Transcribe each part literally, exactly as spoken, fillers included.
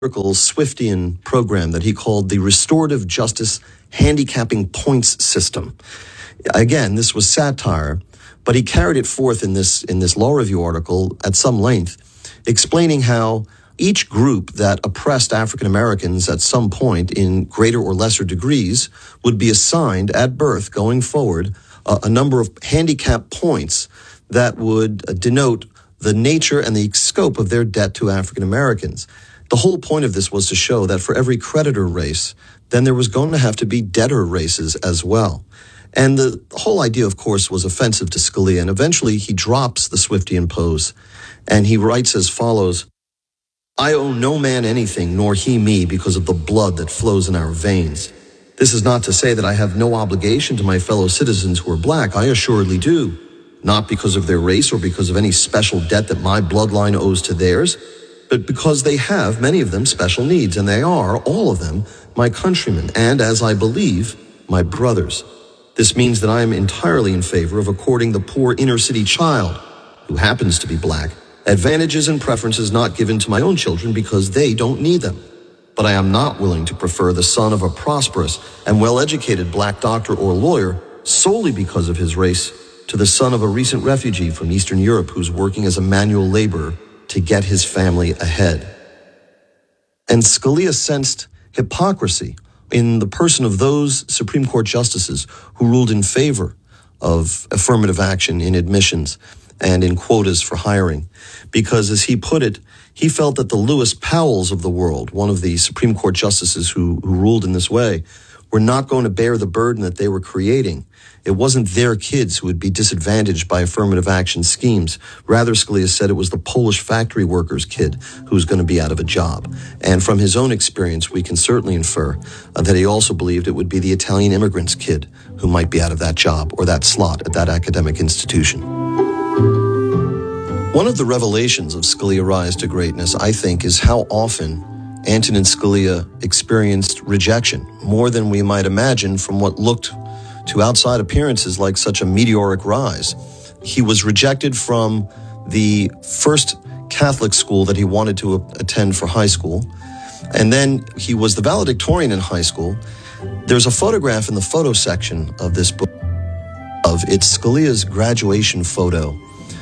Swiftian program that he called the Restorative Justice Handicapping Points System. Again, this was satire, but he carried it forth in this in this law review article at some length, explaining how each group that oppressed African Americans at some point in greater or lesser degrees would be assigned at birth going forward a, a number of handicap points that would uh, denote the nature and the scope of their debt to African Americans. The whole point of this was to show that for every creditor race, then there was going to have to be debtor races as well. And the whole idea, of course, was offensive to Scalia, and eventually he drops the Swiftian pose, and he writes as follows: "I owe no man anything, nor he me, because of the blood that flows in our veins. This is not to say that I have no obligation to my fellow citizens who are black. I assuredly do, not because of their race or because of any special debt that my bloodline owes to theirs, but because they have, many of them, special needs, and they are, all of them, my countrymen, and, as I believe, my brothers. This means that I am entirely in favor of according the poor inner-city child, who happens to be black, advantages and preferences not given to my own children because they don't need them. But I am not willing to prefer the son of a prosperous and well-educated black doctor or lawyer solely because of his race to the son of a recent refugee from Eastern Europe who's working as a manual laborer to get his family ahead." And Scalia sensed hypocrisy in the person of those Supreme Court justices who ruled in favor of affirmative action in admissions and in quotas for hiring, because, as he put it, he felt that the Lewis Powells of the world, one of the Supreme Court justices who, who ruled in this way, were not going to bear the burden that they were creating. It wasn't their kids who would be disadvantaged by affirmative action schemes. Rather, Scalia said it was the Polish factory worker's kid who was going to be out of a job. And from his own experience, we can certainly infer uh, that he also believed it would be the Italian immigrant's kid who might be out of that job or that slot at that academic institution. One of the revelations of Scalia's rise to greatness, I think, is how often Antonin Scalia experienced rejection, more than we might imagine from what looked to outside appearances like such a meteoric rise. He was rejected from the first Catholic school that he wanted to attend for high school, and then he was the valedictorian in high school. There's a photograph in the photo section of this book of it's Scalia's graduation photo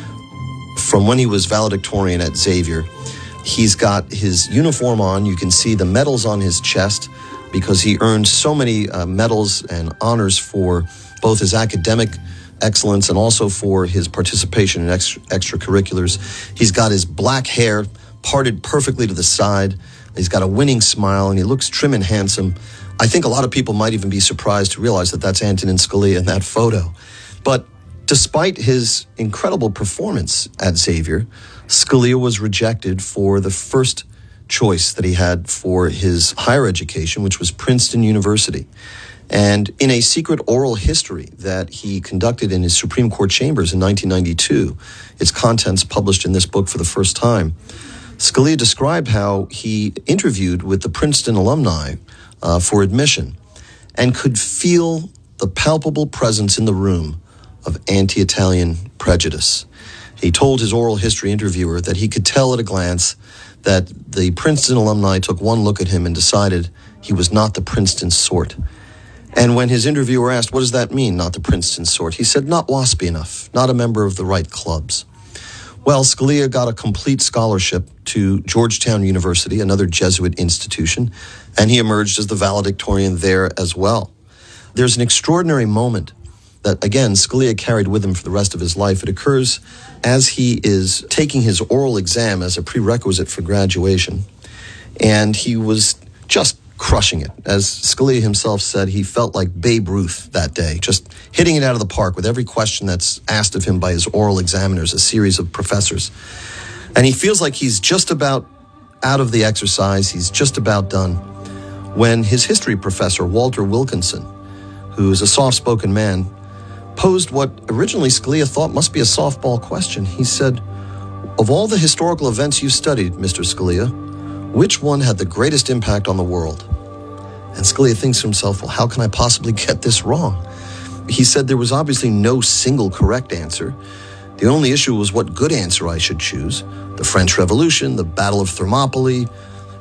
from when he was valedictorian at Xavier. He's got his uniform on. You can see the medals on his chest because he earned so many uh, medals and honors for both his academic excellence and also for his participation in extra- extracurriculars. He's got his black hair parted perfectly to the side. He's got a winning smile, and he looks trim and handsome. I think a lot of people might even be surprised to realize that that's Antonin Scalia in that photo. But despite his incredible performance at Xavier, Scalia was rejected for the first choice that he had for his higher education, which was Princeton University. And in a secret oral history that he conducted in his Supreme Court chambers in nineteen ninety-two, its contents published in this book for the first time, Scalia described how he interviewed with the Princeton alumni uh, for admission and could feel the palpable presence in the room of anti-Italian prejudice. He told his oral history interviewer that he could tell at a glance that the Princeton alumni took one look at him and decided he was not the Princeton sort. And when his interviewer asked, what does that mean, not the Princeton sort? He said, not waspy enough, not a member of the right clubs. Well, Scalia got a complete scholarship to Georgetown University, another Jesuit institution, and he emerged as the valedictorian there as well. There's an extraordinary moment that, again, Scalia carried with him for the rest of his life. It occurs as he is taking his oral exam as a prerequisite for graduation, and he was just crushing it. As Scalia himself said, he felt like Babe Ruth that day, just hitting it out of the park with every question that's asked of him by his oral examiners, a series of professors. And he feels like he's just about out of the exercise, he's just about done, when his history professor, Walter Wilkinson, who is a soft-spoken man, posed what originally Scalia thought must be a softball question. He said, of all the historical events you studied, Mister Scalia, which one had the greatest impact on the world? And Scalia thinks to himself, well, how can I possibly get this wrong? He said there was obviously no single correct answer. The only issue was what good answer I should choose. The French Revolution, the Battle of Thermopylae,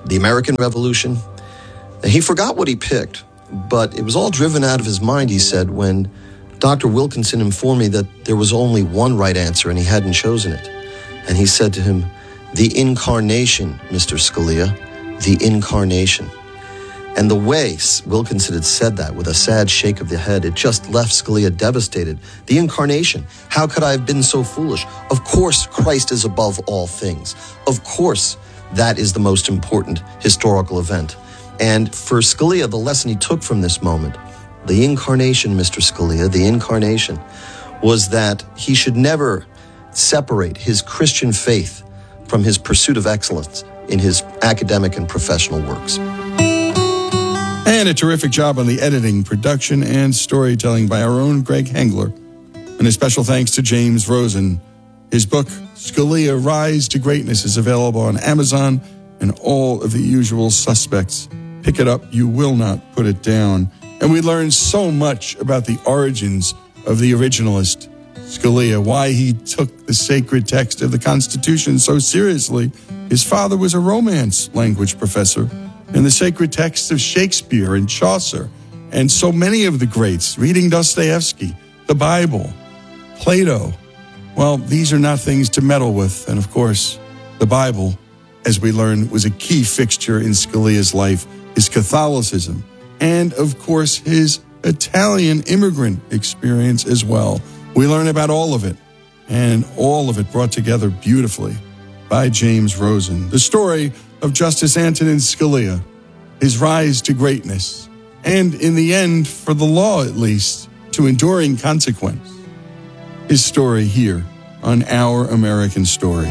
the American Revolution. He forgot what he picked, but it was all driven out of his mind, he said, when Doctor Wilkinson informed me that there was only one right answer and he hadn't chosen it. And he said to him, "The incarnation, Mister Scalia, the incarnation." And the way Wilkinson had said that with a sad shake of the head, it just left Scalia devastated. The incarnation. How could I have been so foolish? Of course, Christ is above all things. Of course, that is the most important historical event. And for Scalia, the lesson he took from this moment, the incarnation, Mister Scalia, the incarnation, was that he should never separate his Christian faith from his pursuit of excellence in his academic and professional works. And a terrific job on the editing, production, and storytelling by our own Greg Hengler. And a special thanks to James Rosen. His book, Scalia, Rise to Greatness, is available on Amazon and all of the usual suspects. Pick it up. You will not put it down. And we learned so much about the origins of the originalist, Scalia, why he took the sacred text of the Constitution so seriously. His father was a Romance language professor, and the sacred texts of Shakespeare and Chaucer, and so many of the greats, reading Dostoevsky, the Bible, Plato. Well, these are not things to meddle with. And of course, the Bible, as we learn, was a key fixture in Scalia's life, his Catholicism, and of course, his Italian immigrant experience as well. We learn about all of it, and all of it brought together beautifully by James Rosen. The story of Justice Antonin Scalia, his rise to greatness, and in the end, for the law at least, to enduring consequence. His story here on Our American Stories.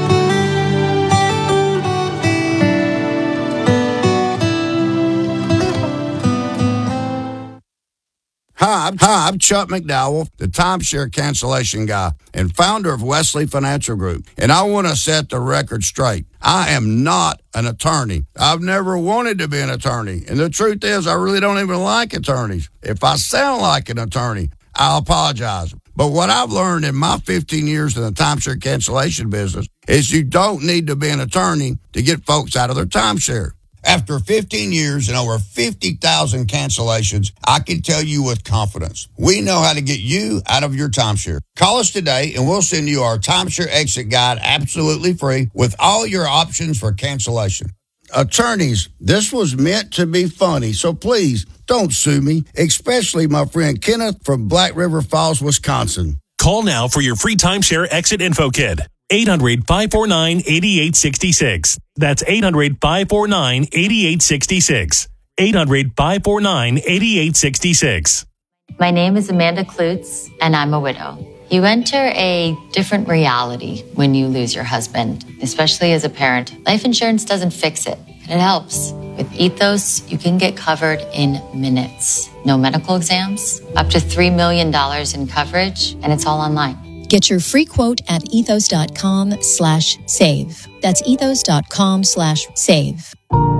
Hi, I'm, hi, I'm Chuck McDowell, the timeshare cancellation guy and founder of Wesley Financial Group. And I want to set the record straight. I am not an attorney. I've never wanted to be an attorney. And the truth is, I really don't even like attorneys. If I sound like an attorney, I'll apologize. But what I've learned in my fifteen years in the timeshare cancellation business is you don't need to be an attorney to get folks out of their timeshare. After fifteen years and over fifty thousand cancellations, I can tell you with confidence, we know how to get you out of your timeshare. Call us today and we'll send you our timeshare exit guide absolutely free with all your options for cancellation. Attorneys, this was meant to be funny, so please don't sue me, especially my friend Kenneth from Black River Falls, Wisconsin. Call now for your free timeshare exit info kit. eight hundred, five four nine, eight eight six six. That's eight hundred, five four nine, eight eight six six. eight hundred, five four nine, eight eight six six. My name is Amanda Klutz, and I'm a widow. You enter a different reality when you lose your husband, especially as a parent. Life insurance doesn't fix it, but it helps. With Ethos, you can get covered in minutes. No medical exams, up to three million dollars in coverage, and it's all online. Get your free quote at ethos.com slash save. That's ethos.com slash save.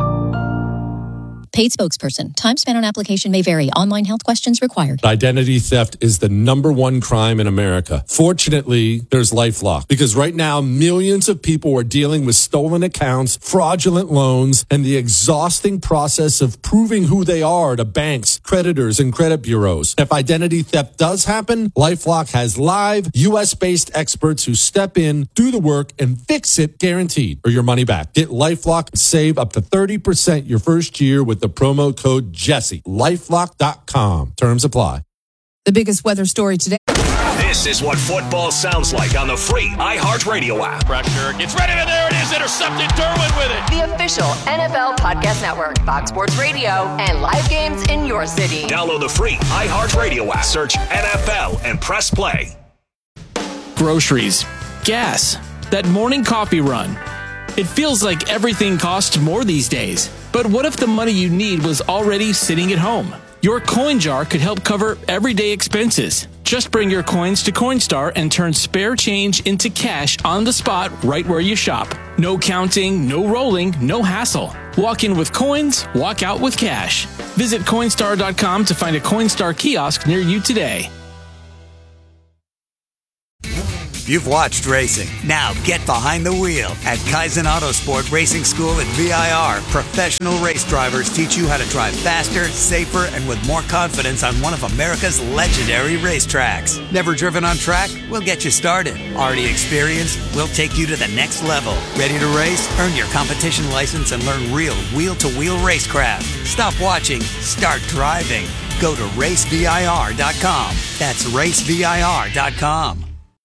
Paid spokesperson. Time spent on application may vary. Online health questions required. Identity theft is the number one crime in America. Fortunately, there's LifeLock, because right now millions of people are dealing with stolen accounts, fraudulent loans, and the exhausting process of proving who they are to banks, creditors, and credit bureaus. If identity theft does happen, LifeLock has live U S-based experts who step in, do the work, and fix it guaranteed, or your money back. Get LifeLock and save up to thirty percent your first year with the promo code Jesse. LifeLock dot com. Terms apply. The biggest weather story today. This is what football sounds like on the free iHeartRadio app. Pressure gets ready, and there it is. Intercepted. Derwin with it. The official N F L Podcast Network, Fox Sports Radio, and live games in your city. Download the free iHeartRadio app. Search N F L and press play. Groceries, gas, that morning coffee run. It feels like everything costs more these days. But what if the money you need was already sitting at home? Your coin jar could help cover everyday expenses. Just bring your coins to Coinstar and turn spare change into cash on the spot right where you shop. No counting, no rolling, no hassle. Walk in with coins, walk out with cash. Visit Coinstar dot com to find a Coinstar kiosk near you today. You've watched racing. Now get behind the wheel. At Kaizen Autosport Racing School at V I R, professional race drivers teach you how to drive faster, safer, and with more confidence on one of America's legendary racetracks. Never driven on track? We'll get you started. Already experienced? We'll take you to the next level. Ready to race? Earn your competition license and learn real wheel-to-wheel racecraft. Stop watching. Start driving. Go to race V I R dot com. That's race V I R dot com.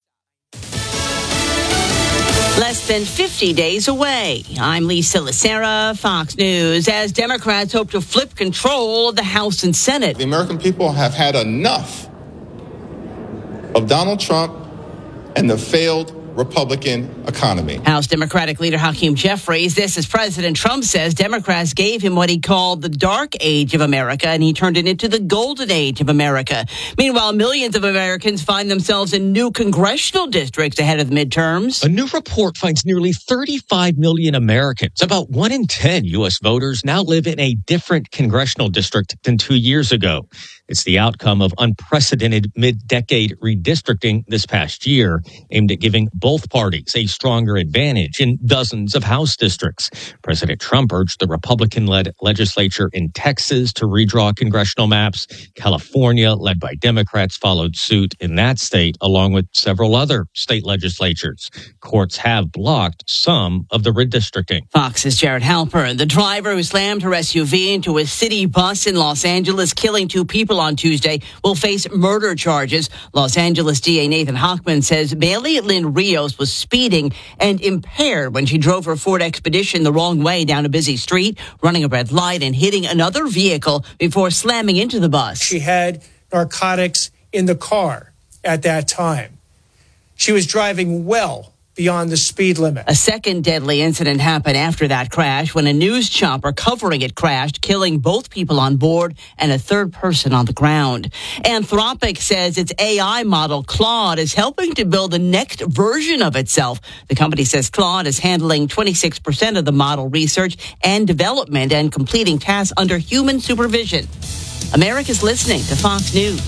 Less than fifty days away. I'm Lisa Lacera, Fox News, as Democrats hope to flip control of the House and Senate. The American people have had enough of Donald Trump and the failed Republican economy. House Democratic leader Hakeem Jeffries, this is President Trump says Democrats gave him what he called the dark age of America, and he turned it into the golden age of America. Meanwhile, millions of Americans find themselves in new congressional districts ahead of the midterms. A new report finds nearly thirty-five million Americans, about one in ten U S voters, now live in a different congressional district than two years ago. It's the outcome of unprecedented mid-decade redistricting this past year, aimed at giving both parties a stronger advantage in dozens of House districts. President Trump urged the Republican-led legislature in Texas to redraw congressional maps. California, led by Democrats, followed suit in that state, along with several other state legislatures. Courts have blocked some of the redistricting. Fox's Jared Halpern, the driver who slammed her S U V into a city bus in Los Angeles, killing two people on Tuesday, will face murder charges. Los Angeles D A Nathan Hochman says Bailey Lynn Rios was speeding and impaired when she drove her Ford Expedition the wrong way down a busy street, running a red light and hitting another vehicle before slamming into the bus. She had narcotics in the car at that time. She was driving well beyond the speed limit. A second deadly incident happened after that crash when a news chopper covering it crashed, killing both people on board and a third person on the ground. Anthropic says its A I model Claude is helping to build the next version of itself. The company says Claude is handling twenty-six percent of the model research and development and completing tasks under human supervision. America's listening to Fox News.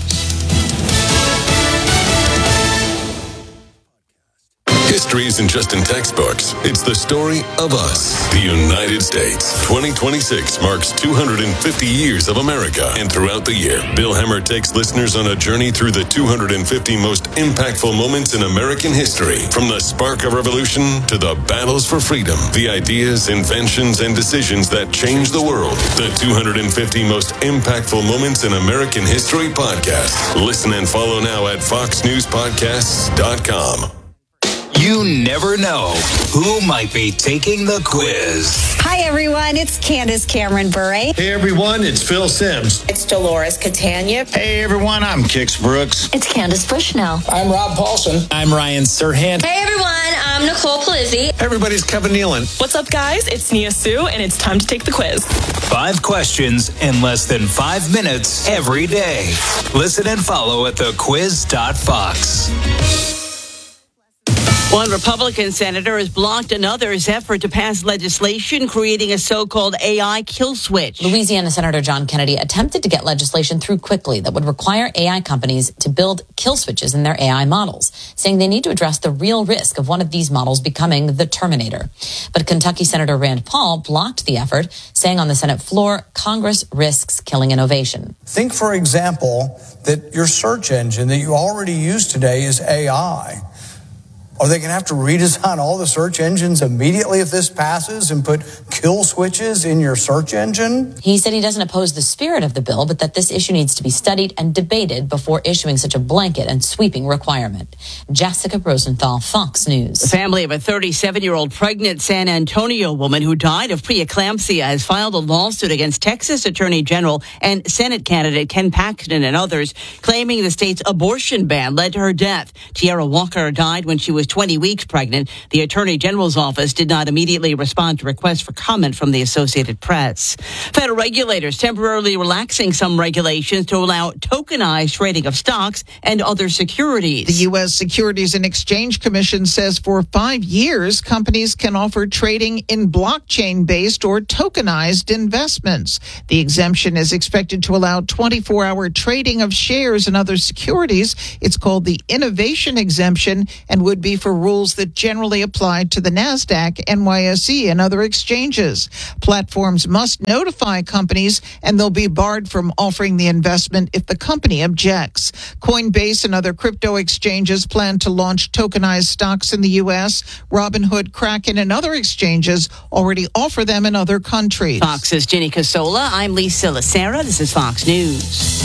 History isn't just in textbooks. It's the story of us, the United States. twenty twenty-six marks two hundred fifty years of America. And throughout the year, Bill Hemmer takes listeners on a journey through the two hundred fifty most impactful moments in American history. From the spark of revolution to the battles for freedom, the ideas, inventions, and decisions that changed the world. The two hundred fifty most impactful moments in American history podcast. Listen and follow now at fox news podcasts dot com. You never know who might be taking the quiz. Hi, everyone. It's Candace Cameron Bure. Hey, everyone. It's Phil Sims. It's Dolores Catania. Hey, everyone. I'm Kix Brooks. It's Candace Bushnell. I'm Rob Paulson. I'm Ryan Serhant. Hey, everyone. I'm Nicole Palizzi. Hey, everybody's Kevin Nealon. What's up, guys? It's Nia Sue, and it's time to take the quiz. Five questions in less than five minutes every day. Listen and follow at the quiz dot fox. One Republican senator has blocked another's effort to pass legislation creating a so-called A I kill switch. Louisiana Senator John Kennedy attempted to get legislation through quickly that would require A I companies to build kill switches in their A I models, saying they need to address the real risk of one of these models becoming the Terminator. But Kentucky Senator Rand Paul blocked the effort, saying on the Senate floor, Congress risks killing innovation. Think, for example, that your search engine that you already use today is A I. Are they going to have to redesign all the search engines immediately if this passes and put kill switches in your search engine? He said he doesn't oppose the spirit of the bill, but that this issue needs to be studied and debated before issuing such a blanket and sweeping requirement. Jessica Rosenthal, Fox News. The family of a thirty-seven-year-old pregnant San Antonio woman who died of preeclampsia has filed a lawsuit against Texas Attorney General and Senate candidate Ken Paxton and others, claiming the state's abortion ban led to her death. Tierra Walker died when she was twenty weeks pregnant. The Attorney General's office did not immediately respond to requests for comment from the Associated Press. Federal regulators temporarily relaxing some regulations to allow tokenized trading of stocks and other securities. The U S Securities and Exchange Commission says for five years, companies can offer trading in blockchain-based or tokenized investments. The exemption is expected to allow twenty-four hour trading of shares and other securities. It's called the Innovation Exemption and would be for rules that generally apply to the NASDAQ, N Y S E, and other exchanges. Platforms must notify companies, and they'll be barred from offering the investment if the company objects. Coinbase and other crypto exchanges plan to launch tokenized stocks in the U S. Robinhood, Kraken, and other exchanges already offer them in other countries. Fox's Ginny Casola. I'm Lisa Lacera. This is Fox News.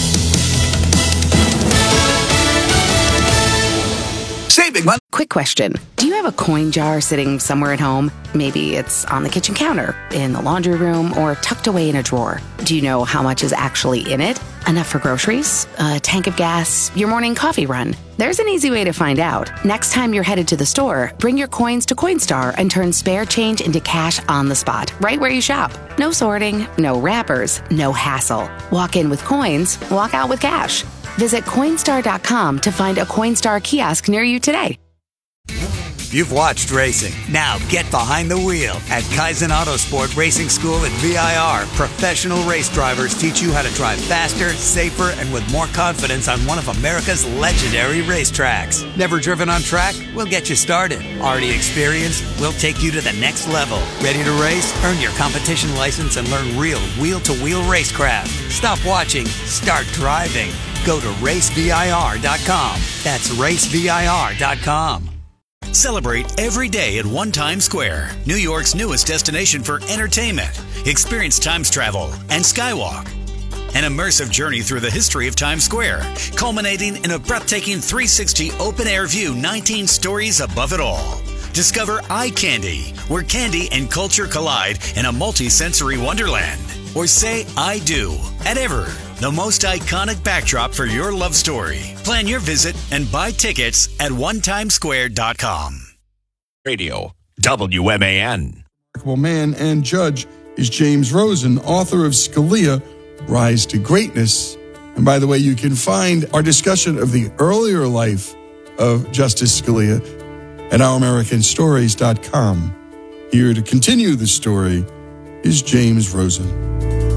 Saving money. Quick question. Do you have a coin jar sitting somewhere at home? Maybe it's on the kitchen counter, in the laundry room, or tucked away in a drawer. Do you know how much is actually in it? Enough for groceries? A tank of gas? Your morning coffee run? There's an easy way to find out. Next time you're headed to the store, bring your coins to Coinstar and turn spare change into cash on the spot, right where you shop. No sorting, no wrappers, no hassle. Walk in with coins, walk out with cash. Visit Coinstar dot com to find a Coinstar kiosk near you today. You've watched racing. Now get behind the wheel. At Kaizen Autosport Racing School at V I R, professional race drivers teach you how to drive faster, safer, and with more confidence on one of America's legendary racetracks. Never driven on track? We'll get you started. Already experienced? We'll take you to the next level. Ready to race? Earn your competition license and learn real wheel-to-wheel racecraft. Stop watching. Start driving. Go to race V I R dot com. That's race V I R dot com. Celebrate every day at One Times Square, New York's newest destination for entertainment. Experience Times Travel and Skywalk. An immersive journey through the history of Times Square, culminating in a breathtaking three sixty open-air view, nineteen stories above it all. Discover Eye Candy, where candy and culture collide in a multi-sensory wonderland. Or say I do at Ever, the most iconic backdrop for your love story. Plan your visit and buy tickets at one times square dot com. Radio, W M A N. Remarkable man and judge is James Rosen, author of Scalia, Rise to Greatness. And by the way, you can find our discussion of the earlier life of Justice Scalia at our american stories dot com. Here to continue the story is James Rosen.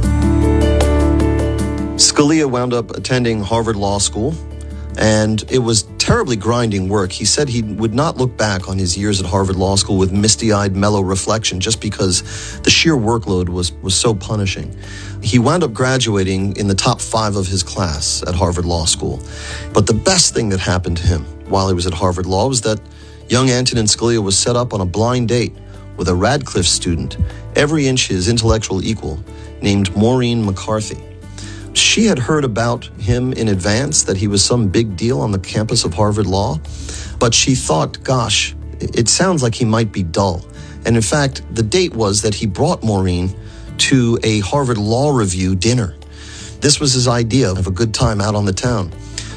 Scalia wound up attending Harvard Law School, and it was terribly grinding work. He said he would not look back on his years at Harvard Law School with misty-eyed, mellow reflection just because the sheer workload was, was so punishing. He wound up graduating in the top five of his class at Harvard Law School. But the best thing that happened to him while he was at Harvard Law was that young Antonin Scalia was set up on a blind date with a Radcliffe student, every inch his intellectual equal, named Maureen McCarthy. She had heard about him in advance, that he was some big deal on the campus of Harvard Law, but she thought, gosh, it sounds like he might be dull. And in fact, the date was that he brought Maureen to a Harvard Law Review dinner. This was his idea of a good time out on the town.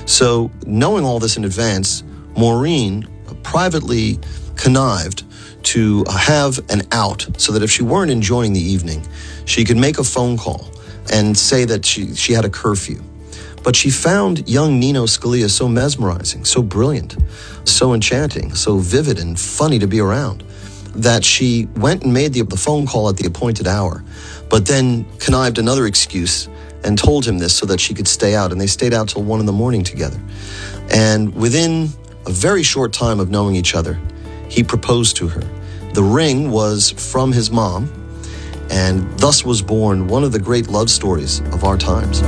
So knowing all this in advance, Maureen privately connived to have an out so that if she weren't enjoying the evening, she could make a phone call and say that she, she had a curfew. But she found young Nino Scalia so mesmerizing, so brilliant, so enchanting, so vivid and funny to be around, that she went and made the, the phone call at the appointed hour, but then connived another excuse and told him this so that she could stay out. And they stayed out till one in the morning together. And within a very short time of knowing each other, he proposed to her. The ring was from his mom, and thus was born one of the great love stories of our times.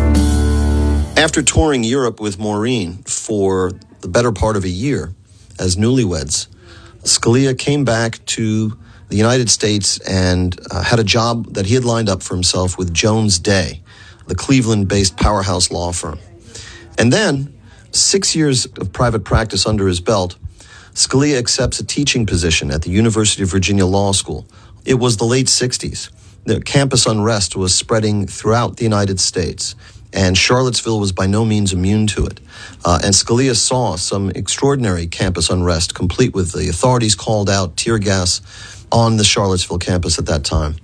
After touring Europe with Maureen for the better part of a year as newlyweds, Scalia came back to the United States and uh, had a job that he had lined up for himself with Jones Day, the Cleveland-based powerhouse law firm. And then, six years of private practice under his belt, Scalia accepts a teaching position at the University of Virginia Law School. It was the late sixties. The campus unrest was spreading throughout the United States. and Charlottesville was by no means immune to it. Uh, and Scalia saw some extraordinary campus unrest, complete with the authorities called out, tear gas on the Charlottesville campus at that time.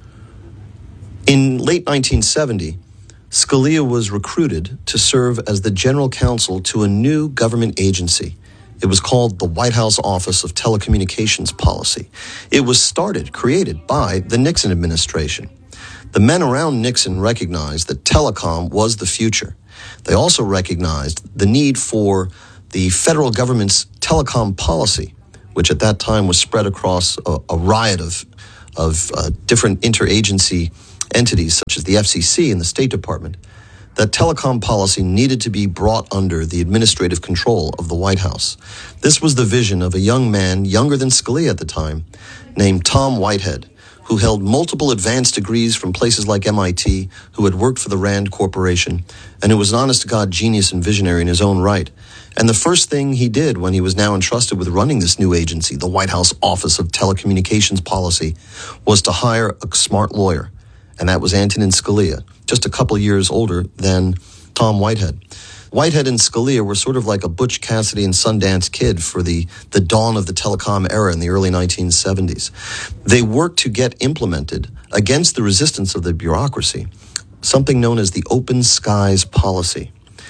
In late nineteen seventy, Scalia was recruited to serve as the general counsel to a new government agency. It was called the White House Office of Telecommunications Policy. It was started, created by the Nixon administration. The men around Nixon recognized that telecom was the future. They also recognized the need for the federal government's telecom policy, which at that time was spread across a, a riot of, of uh, different interagency entities, such as the F C C and the State Department. That telecom policy needed to be brought under the administrative control of the White House. This was the vision of a young man, younger than Scalia at the time, named Tom Whitehead, who held multiple advanced degrees from places like M I T, who had worked for the Rand Corporation, and who was an honest-to-God genius and visionary in his own right. And the first thing he did when he was now entrusted with running this new agency, the White House Office of Telecommunications Policy, was to hire a smart lawyer. And that was Antonin Scalia, just a couple years older than Tom Whitehead. Whitehead and Scalia were sort of like a Butch Cassidy and Sundance Kid for the, the dawn of the telecom era in the early nineteen seventies. They worked to get implemented, against the resistance of the bureaucracy, something known as the Open Skies Policy.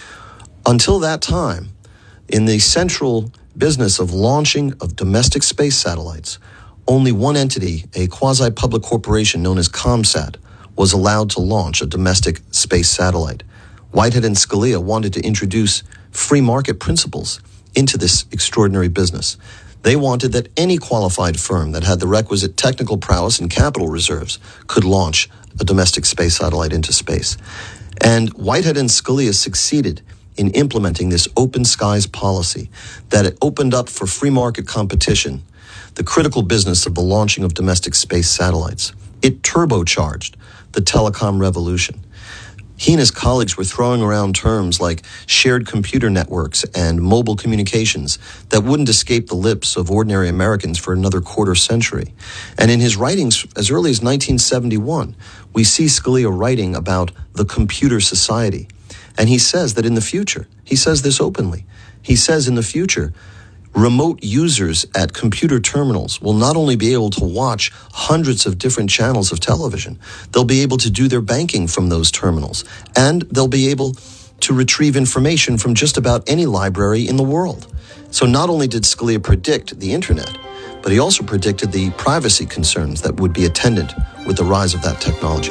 Until that time, in the central business of launching of domestic space satellites, only one entity, a quasi-public corporation known as ComSat, was allowed to launch a domestic space satellite. Whitehead and Scalia wanted to introduce free market principles into this extraordinary business. They wanted that any qualified firm that had the requisite technical prowess and capital reserves could launch a domestic space satellite into space. And Whitehead and Scalia succeeded in implementing this open skies policy that it opened up for free market competition, the critical business of the launching of domestic space satellites. It turbocharged the telecom revolution. He and his colleagues were throwing around terms like shared computer networks and mobile communications that wouldn't escape the lips of ordinary Americans for another quarter century. And in his writings as early as nineteen seventy-one, we see Scalia writing about the computer society. And he says that in the future, he says this openly, he says in the future, remote users at computer terminals will not only be able to watch hundreds of different channels of television, they'll be able to do their banking from those terminals, and they'll be able to retrieve information from just about any library in the world. So not only did Scalia predict the internet, but he also predicted the privacy concerns that would be attendant with the rise of that technology.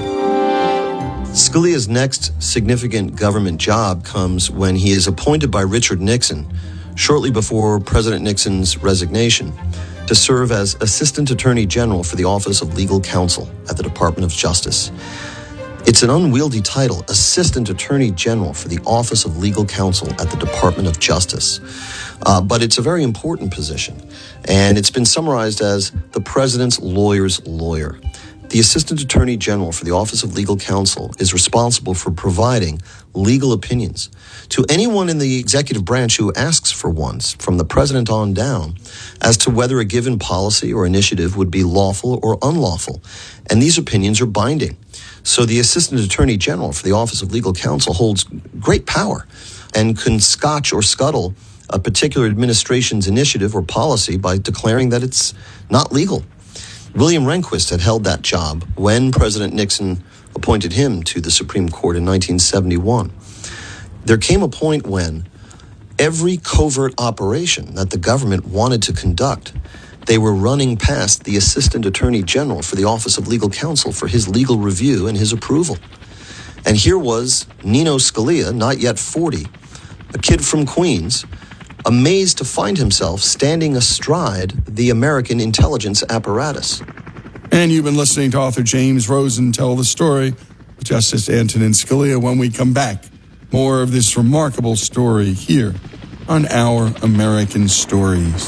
Scalia's next significant government job comes when he is appointed by Richard Nixon, shortly before President Nixon's resignation, to serve as Assistant Attorney General for the Office of Legal Counsel at the Department of Justice. It's an unwieldy title, Assistant Attorney General for the Office of Legal Counsel at the Department of Justice. Uh, but it's a very important position, and it's been summarized as the President's lawyer's lawyer. The Assistant Attorney General for the Office of Legal Counsel is responsible for providing legal opinions to anyone in the executive branch who asks for one, from the president on down, as to whether a given policy or initiative would be lawful or unlawful. And these opinions are binding. So the Assistant Attorney General for the Office of Legal Counsel holds great power and can scotch or scuttle a particular administration's initiative or policy by declaring that it's not legal. William Rehnquist had held that job when President Nixon appointed him to the Supreme Court in nineteen seventy-one. There came a point when every covert operation that the government wanted to conduct, they were running past the Assistant Attorney General for the Office of Legal Counsel for his legal review and his approval. And here was Nino Scalia, not yet forty, a kid from Queens, amazed to find himself standing astride the American intelligence apparatus. And you've been listening to author James Rosen tell the story of Justice Antonin Scalia. When we come back, more of this remarkable story here on Our American Stories.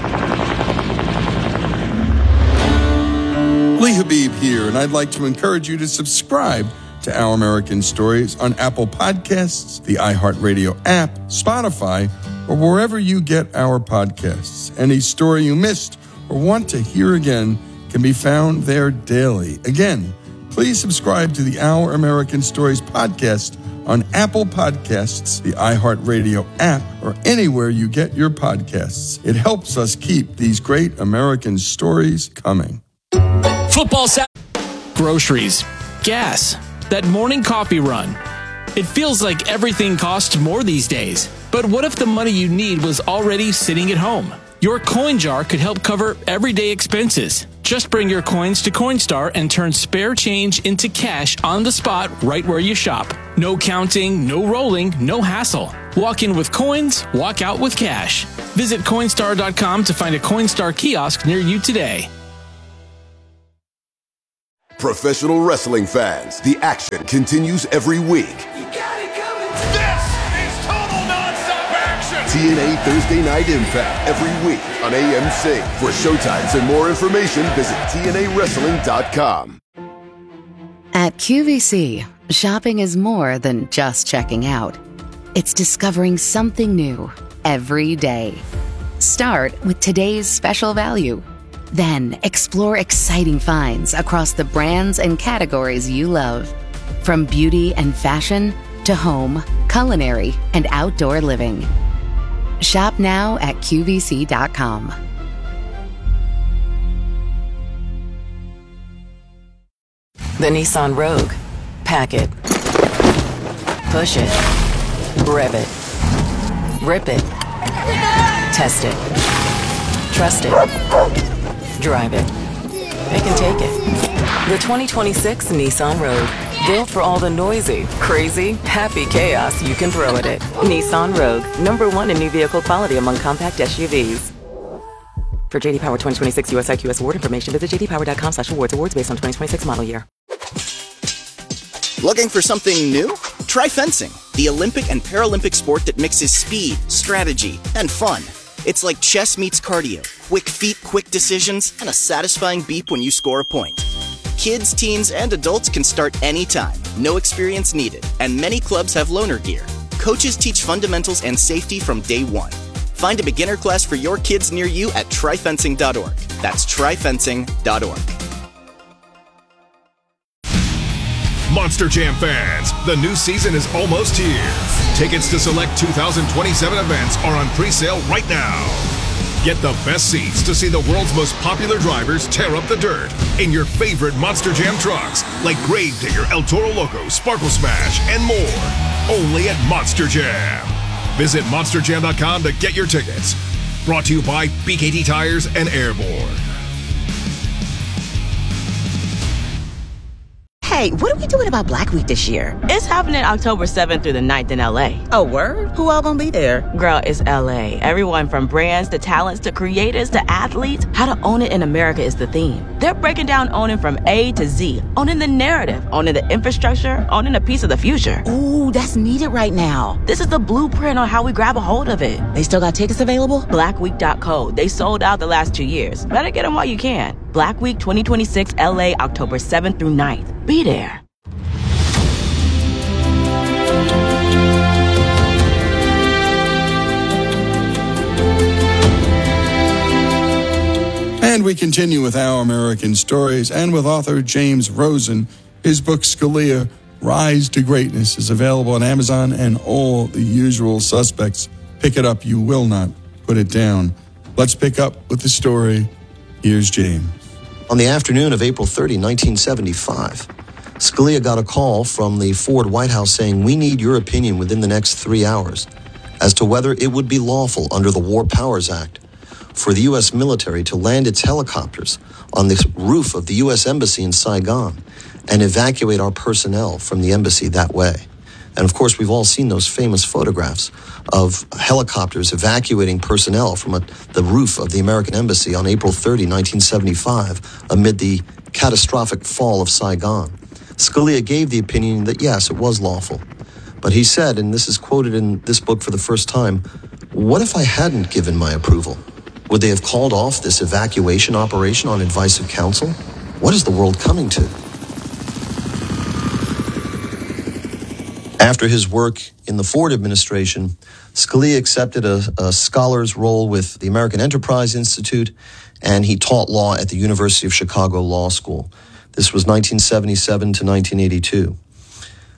Lee Habib here, and I'd like to encourage you to subscribe to Our American Stories on Apple Podcasts, the iHeartRadio app, Spotify, or wherever you get our podcasts. Any story you missed or want to hear again can be found there daily. Again, please subscribe to the Our American Stories podcast on Apple Podcasts, the iHeartRadio app, or anywhere you get your podcasts. It helps us keep these great American stories coming. Football, sa- groceries, gas, that morning coffee run. It feels like everything costs more these days. But what if the money you need was already sitting at home? Your coin jar could help cover everyday expenses. Just bring your coins to Coinstar and turn spare change into cash on the spot right where you shop. No counting, no rolling, no hassle. Walk in with coins, walk out with cash. Visit Coinstar dot com to find a Coinstar kiosk near you today. Professional wrestling fans, the action continues every week. You got it coming. This is total nonstop action. T N A Thursday Night Impact every week on A M C. For showtimes and more information, visit T N A wrestling dot com. At Q V C, shopping is more than just checking out. It's discovering something new every day. Start with today's special value. Then explore exciting finds across the brands and categories you love. From beauty and fashion to home, culinary, and outdoor living. Shop now at Q V C dot com. The Nissan Rogue. Pack it. Push it. Rev it. Rip it. Test it. Trust it. Drive it. It can take it. The twenty twenty-six Nissan Rogue. Built for all the noisy, crazy, happy chaos you can throw at it. Nissan Rogue. Number one in new vehicle quality among compact S U Vs. For J D Power twenty twenty-six U S I Q S award information, visit j d power dot com slash awards. Awards based on twenty twenty-six model year. Looking for something new? Try fencing, the Olympic and Paralympic sport that mixes speed, strategy, and fun. It's like chess meets cardio, quick feet, quick decisions, and a satisfying beep when you score a point. Kids, teens, and adults can start anytime, no experience needed, and many clubs have loaner gear. Coaches teach fundamentals and safety from day one. Find a beginner class for your kids near you at try fencing dot org. That's try fencing dot org. Monster Jam fans, the new season is almost here. Tickets to select two thousand twenty-seven events are on pre-sale right now. Get the best seats to see the world's most popular drivers tear up the dirt in your favorite Monster Jam trucks like Gravedigger, El Toro Loco, Sparkle Smash, and more. Only at Monster Jam. Visit monster jam dot com to get your tickets. Brought to you by B K T Tires and Airborne. Hey, what are we doing about Black Week this year? It's happening October seventh through the ninth in L A. Oh, word? Who all gonna be there? Girl, it's L A. Everyone from brands to talents to creators to athletes. How to own it in America is the theme. They're breaking down owning from A to Z. Owning the narrative, owning the infrastructure, owning a piece of the future. Ooh, that's needed right now. This is the blueprint on how we grab a hold of it. They still got tickets available? black week dot co. They sold out the last two years. Better get them while you can. Black Week twenty twenty-six L A, October seventh through ninth. Be there. And we continue with Our American Stories and with author James Rosen. His book, Scalia, Rise to Greatness, is available on Amazon and all the usual suspects. Pick it up. You will not put it down. Let's pick up with the story. Here's James. On the afternoon of April thirtieth, nineteen seventy-five, Scalia got a call from the Ford White House saying, "We need your opinion within the next three hours as to whether it would be lawful under the War Powers Act for the U S military to land its helicopters on the roof of the U S Embassy in Saigon and evacuate our personnel from the embassy that way." And of course, we've all seen those famous photographs of helicopters evacuating personnel from a, the roof of the American Embassy on April thirtieth, nineteen seventy-five, amid the catastrophic fall of Saigon. Scalia gave the opinion that, yes, it was lawful. But he said, and this is quoted in this book for the first time, "What if I hadn't given my approval? Would they have called off this evacuation operation on advice of counsel? What is the world coming to?" After his work in the Ford administration, Scalia accepted a, a scholar's role with the American Enterprise Institute, and he taught law at the University of Chicago Law School. This was nineteen seventy-seven to nineteen eighty-two.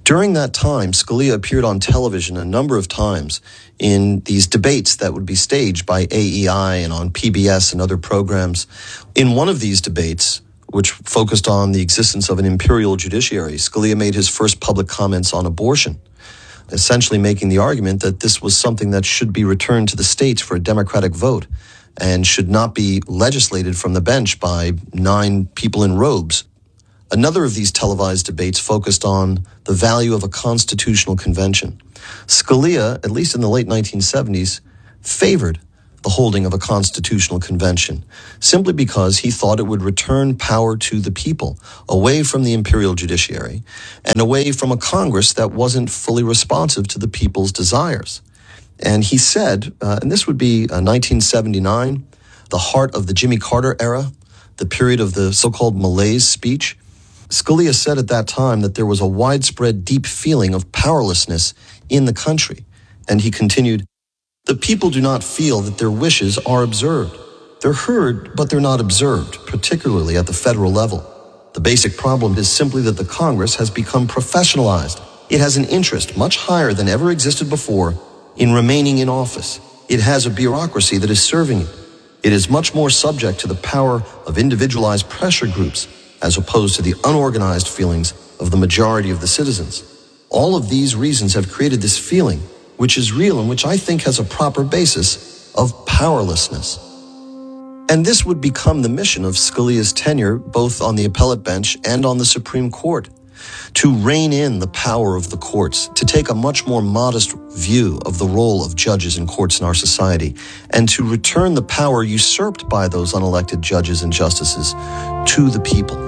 During that time, Scalia appeared on television a number of times in these debates that would be staged by A E I and on P B S and other programs. In one of these debates, which focused on the existence of an imperial judiciary, Scalia made his first public comments on abortion, essentially making the argument that this was something that should be returned to the states for a democratic vote and should not be legislated from the bench by nine people in robes. Another of these televised debates focused on the value of a constitutional convention. Scalia, at least in the late nineteen seventies, favored the holding of a constitutional convention simply because he thought it would return power to the people, away from the imperial judiciary and away from a Congress that wasn't fully responsive to the people's desires. And he said, uh, and this would be uh, nineteen seventy-nine, the heart of the Jimmy Carter era, the period of the so-called malaise speech. Scalia said at that time that there was a widespread, deep feeling of powerlessness in the country. And he continued, "The people do not feel that their wishes are observed. They're heard, but they're not observed, particularly at the federal level. The basic problem is simply that the Congress has become professionalized. It has an interest much higher than ever existed before in remaining in office. It has a bureaucracy that is serving it. It is much more subject to the power of individualized pressure groups as opposed to the unorganized feelings of the majority of the citizens. All of these reasons have created this feeling, which is real and which I think has a proper basis of powerlessness." And this would become the mission of Scalia's tenure, both on the appellate bench and on the Supreme Court, to rein in the power of the courts, to take a much more modest view of the role of judges and courts in our society, and to return the power usurped by those unelected judges and justices to the people.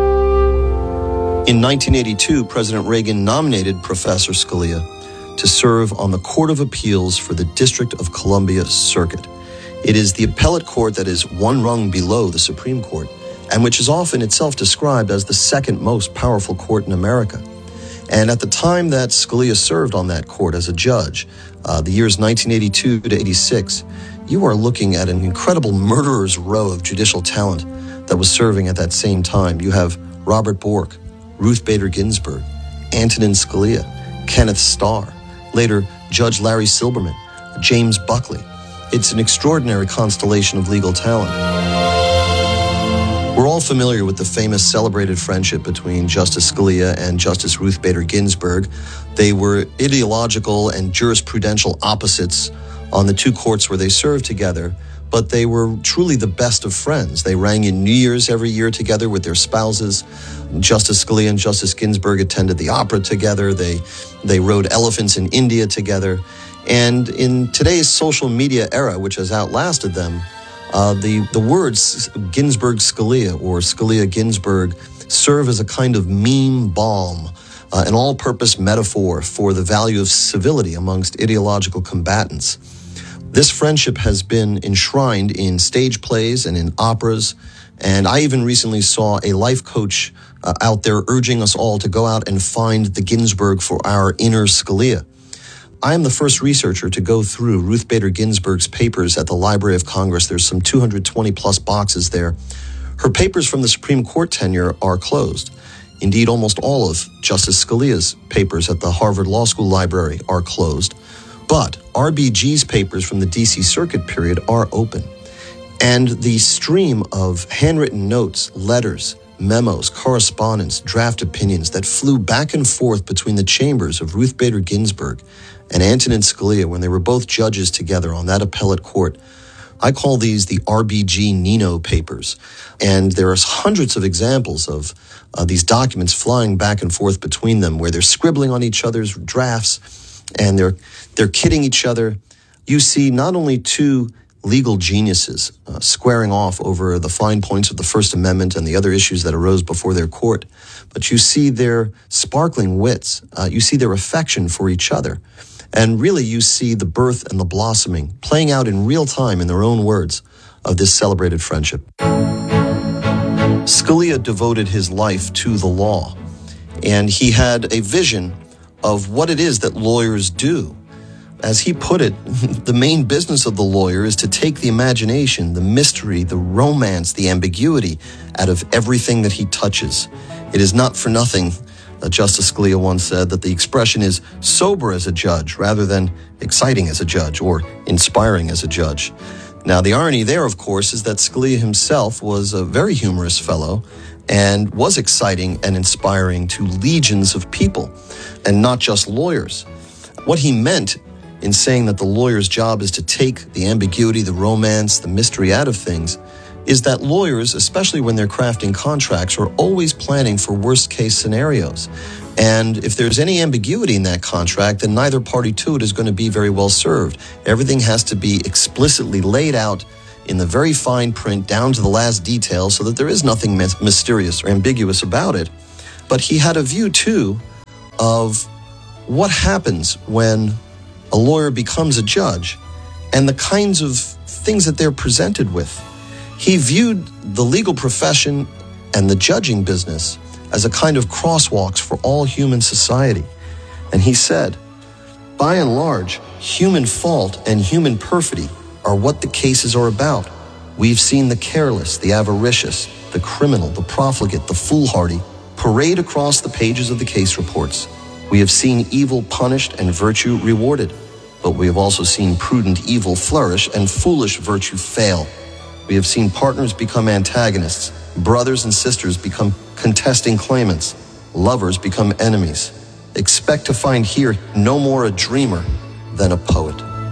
In nineteen eighty-two, President Reagan nominated Professor Scalia to serve on the Court of Appeals for the District of Columbia Circuit. It is the appellate court that is one rung below the Supreme Court, and which is often itself described as the second most powerful court in America. And at the time that Scalia served on that court as a judge, uh, the years nineteen eighty-two to eighty-six, you are looking at an incredible murderer's row of judicial talent that was serving at that same time. You have Robert Bork, Ruth Bader Ginsburg, Antonin Scalia, Kenneth Starr, later Judge Larry Silberman, James Buckley. It's an extraordinary constellation of legal talent. We're all familiar with the famous celebrated friendship between Justice Scalia and Justice Ruth Bader Ginsburg. They were ideological and jurisprudential opposites on the two courts where they served together, but they were truly the best of friends. They rang in New Year's every year together with their spouses. Justice Scalia and Justice Ginsburg attended the opera together. They they rode elephants in India together. And in today's social media era, which has outlasted them, uh, the, the words Ginsburg-Scalia or Scalia-Ginsburg serve as a kind of meme balm, uh, an all-purpose metaphor for the value of civility amongst ideological combatants. This friendship has been enshrined in stage plays and in operas, and I even recently saw a life coach uh, out there urging us all to go out and find the Ginsburg for our inner Scalia. I am the first researcher to go through Ruth Bader Ginsburg's papers at the Library of Congress. There's some two hundred twenty plus boxes there. Her papers from the Supreme Court tenure are closed. Indeed, almost all of Justice Scalia's papers at the Harvard Law School Library are closed. But R B G's papers from the D C Circuit period are open. And the stream of handwritten notes, letters, memos, correspondence, draft opinions that flew back and forth between the chambers of Ruth Bader Ginsburg and Antonin Scalia when they were both judges together on that appellate court, I call these the R B G Nino papers. And there are hundreds of examples of uh, these documents flying back and forth between them where they're scribbling on each other's drafts and they're they're kidding each other. You see not only two legal geniuses uh, squaring off over the fine points of the First Amendment and the other issues that arose before their court, but you see their sparkling wits. Uh, you see their affection for each other. And really you see the birth and the blossoming playing out in real time in their own words of this celebrated friendship. Scalia devoted his life to the law, and he had a vision of what it is that lawyers do. As he put it, the main business of the lawyer is to take the imagination, the mystery, the romance, the ambiguity out of everything that he touches. It is not for nothing Uh, Justice Scalia once said that the expression is sober as a judge rather than exciting as a judge or inspiring as a judge. Now, the irony there, of course, is that Scalia himself was a very humorous fellow and was exciting and inspiring to legions of people, and not just lawyers. What he meant in saying that the lawyer's job is to take the ambiguity, the romance, the mystery out of things is that lawyers, especially when they're crafting contracts, are always planning for worst-case scenarios. And if there's any ambiguity in that contract, then neither party to it is going to be very well served. Everything has to be explicitly laid out in the very fine print, down to the last detail, so that there is nothing mysterious or ambiguous about it. But he had a view, too, of what happens when a lawyer becomes a judge and the kinds of things that they're presented with. He viewed the legal profession and the judging business as a kind of crosswalks for all human society. And he said, by and large, human fault and human perfidy are what the cases are about. We've seen the careless, the avaricious, the criminal, the profligate, the foolhardy parade across the pages of the case reports. We have seen evil punished and virtue rewarded, but we have also seen prudent evil flourish and foolish virtue fail. We have seen partners become antagonists, brothers and sisters become contesting claimants, lovers become enemies. Expect to find here no more a dreamer than a poet.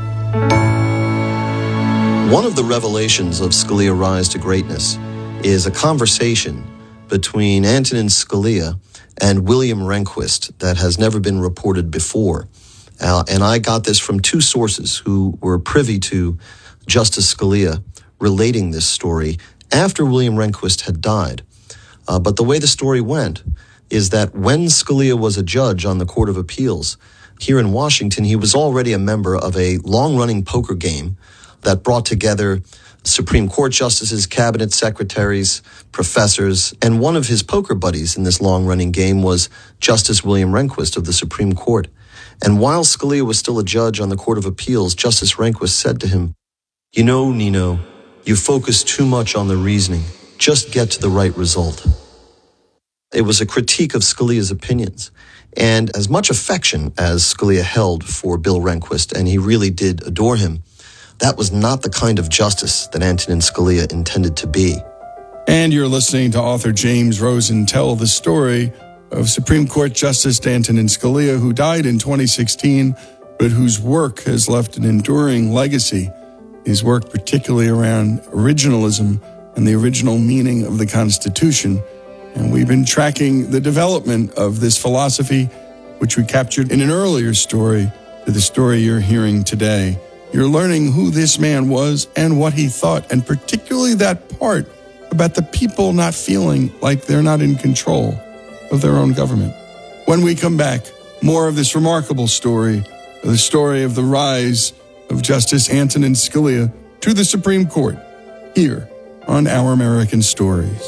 One of the revelations of Scalia Rise to Greatness is a conversation between Antonin Scalia and William Rehnquist that has never been reported before. Uh, and I got this from two sources who were privy to Justice Scalia relating this story after William Rehnquist had died. Uh, but the way the story went is that when Scalia was a judge on the Court of Appeals here in Washington, he was already a member of a long-running poker game that brought together Supreme Court justices, cabinet secretaries, professors, and one of his poker buddies in this long-running game was Justice William Rehnquist of the Supreme Court. And while Scalia was still a judge on the Court of Appeals, Justice Rehnquist said to him, "You know, Nino, you focus too much on the reasoning. Just get to the right result." It was a critique of Scalia's opinions. And as much affection as Scalia held for Bill Rehnquist, and he really did adore him, that was not the kind of justice that Antonin Scalia intended to be. And you're listening to author James Rosen tell the story of Supreme Court Justice Antonin Scalia, who died in twenty sixteen, but whose work has left an enduring legacy. His work particularly around originalism and the original meaning of the Constitution. And we've been tracking the development of this philosophy, which we captured in an earlier story, to the story you're hearing today. You're learning who this man was and what he thought, and particularly that part about the people not feeling like they're not in control of their own government. When we come back, more of this remarkable story, the story of the rise of Justice Antonin Scalia to the Supreme Court, here on Our American Stories.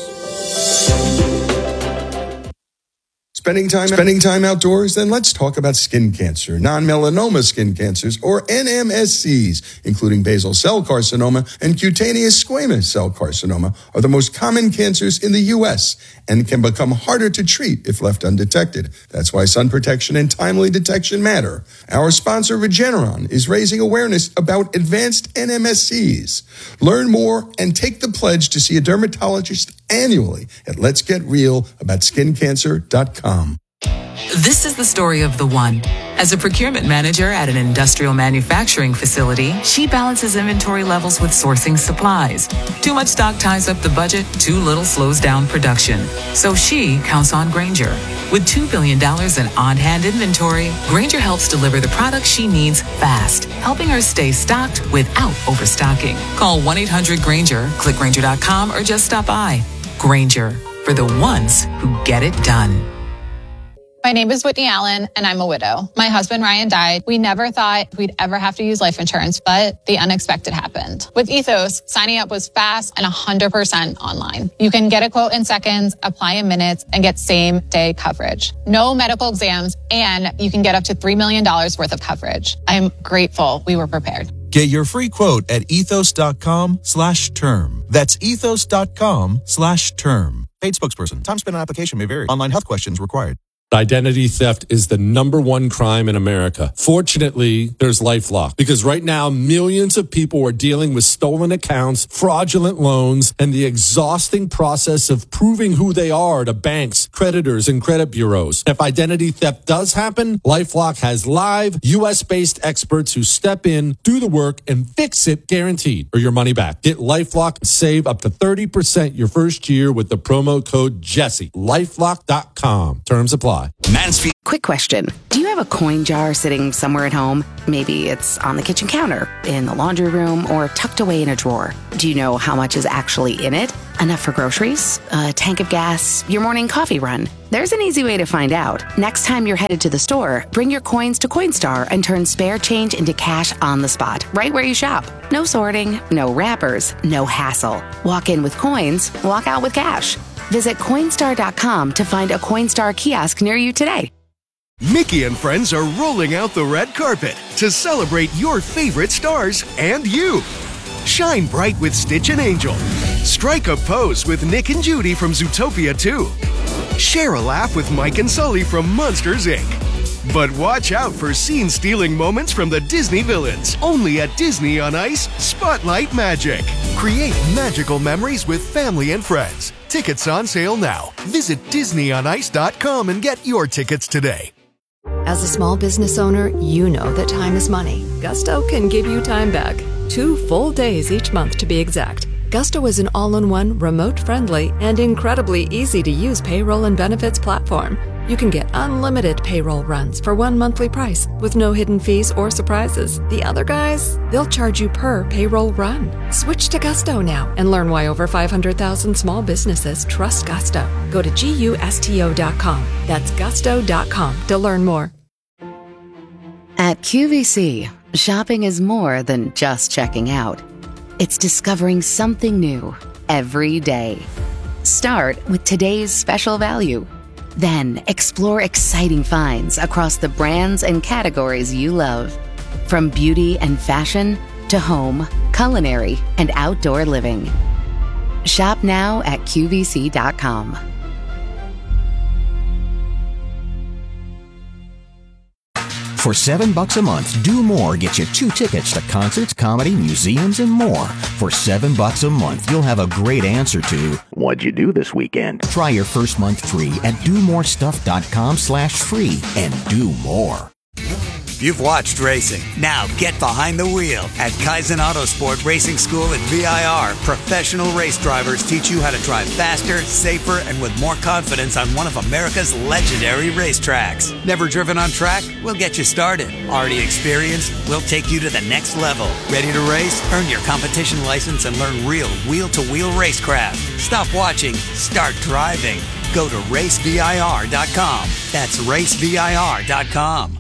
Spending time, spending time outdoors? Then let's talk about skin cancer, non-melanoma skin cancers, or N M S Cs, including basal cell carcinoma and cutaneous squamous cell carcinoma, are the most common cancers in the U S and can become harder to treat if left undetected. That's why sun protection and timely detection matter. Our sponsor, Regeneron, is raising awareness about advanced N M S Cs. Learn more and take the pledge to see a dermatologist annually at lets get real about skin cancer dot com. This is the story of the one. As a procurement manager at an industrial manufacturing facility, she balances inventory levels with sourcing supplies. Too much stock ties up the budget, too little slows down production. So she counts on Grainger. With two billion dollars in on-hand inventory, Grainger helps deliver the products she needs fast, helping her stay stocked without overstocking. Call one eight hundred Grainger, click Grainger dot com, or just stop by. Grainger, for the ones who get it done. My name is Whitney Allen, and I'm a widow. My husband, Ryan, died. We never thought we'd ever have to use life insurance, but the unexpected happened. With Ethos, signing up was fast and one hundred percent online. You can get a quote in seconds, apply in minutes, and get same-day coverage. No medical exams, and you can get up to three million dollars worth of coverage. I'm grateful we were prepared. Get your free quote at ethos.com slash term. That's ethos.com slash term. Paid spokesperson. Time spent on application may vary. Online health questions required. Identity theft is the number one crime in America. Fortunately, there's LifeLock, because right now millions of people are dealing with stolen accounts, fraudulent loans, and the exhausting process of proving who they are to banks, creditors, and credit bureaus. If identity theft does happen, LifeLock has live U S-based experts who step in, do the work, and fix it guaranteed, or your money back. Get LifeLock and save up to thirty percent your first year with the promo code Jesse. LifeLock dot com. Terms apply. Mansfield. Quick question. Do you have a coin jar sitting somewhere at home? Maybe it's on the kitchen counter, in the laundry room, or tucked away in a drawer. Do you know how much is actually in it? Enough for groceries? A tank of gas? Your morning coffee run? There's an easy way to find out. Next time you're headed to the store, bring your coins to Coinstar and turn spare change into cash on the spot, right where you shop. No sorting, no wrappers, no hassle. Walk in with coins, walk out with cash. Visit Coinstar dot com to find a Coinstar kiosk near you today. Mickey and friends are rolling out the red carpet to celebrate your favorite stars and you. Shine bright with Stitch and Angel. Strike a pose with Nick and Judy from Zootopia two. Share a laugh with Mike and Sully from Monsters, Incorporated. But watch out for scene-stealing moments from the Disney villains. Only at Disney on Ice, Spotlight Magic. Create magical memories with family and friends. Tickets on sale now. Visit Disney on Ice dot com and get your tickets today. As a small business owner, you know that time is money. Gusto can give you time back. Two full days each month to be exact. Gusto is an all-in-one, remote-friendly, and incredibly easy-to-use payroll and benefits platform. You can get unlimited payroll runs for one monthly price with no hidden fees or surprises. The other guys, they'll charge you per payroll run. Switch to Gusto now and learn why over five hundred thousand small businesses trust Gusto. Go to gusto dot com. That's gusto dot com to learn more. At Q V C, shopping is more than just checking out. It's discovering something new every day. Start with today's special value. Then explore exciting finds across the brands and categories you love. From beauty and fashion to home, culinary, and outdoor living. Shop now at Q V C dot com. For seven bucks a month, Do More gets you two tickets to concerts, comedy, museums, and more. For seven bucks a month, you'll have a great answer to, what'd you do this weekend? Try your first month free at do more stuff dot com slash free and do more. You've watched racing. Now get behind the wheel. At Kaizen Autosport Racing School at V I R, professional race drivers teach you how to drive faster, safer, and with more confidence on one of America's legendary racetracks. Never driven on track? We'll get you started. Already experienced? We'll take you to the next level. Ready to race? Earn your competition license and learn real wheel-to-wheel racecraft. Stop watching. Start driving. Go to race V I R dot com. That's race V I R dot com.